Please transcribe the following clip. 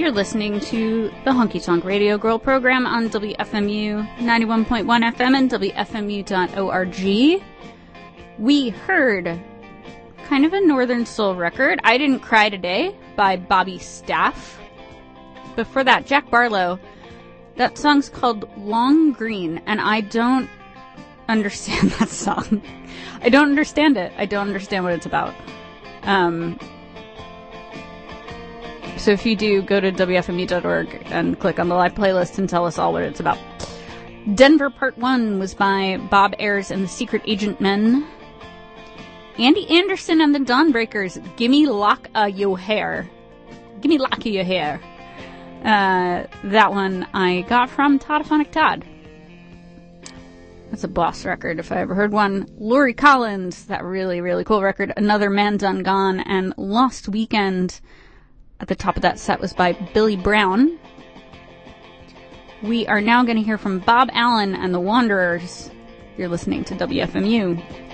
You're listening to the Honky Tonk Radio Girl program on WFMU 91.1 FM and WFMU.org. We heard kind of a Northern Soul record, I Didn't Cry Today, by Bobby Staff. Before that, Jack Barlow. That song's called Long Green, and I don't understand that song. I don't understand it. I don't understand what it's about. So if you do, go to WFMU.org and click on the live playlist and tell us all what it's about. Denver Part 1 was by Bob Ayers and the Secret Agent Men. Andy Anderson and the Dawnbreakers, Gimme Lock Your Hair. Gimme Lock Your Hair. That one I got from Toddophonic Todd. That's a boss record if I ever heard one. Laurie Collins, that really, really cool record. Another Man Done Gone. And Lost Weekend at the top of that set was by Billy Brown. We are now going to hear from Bob Allen and the Wanderers. You're listening to WFMU.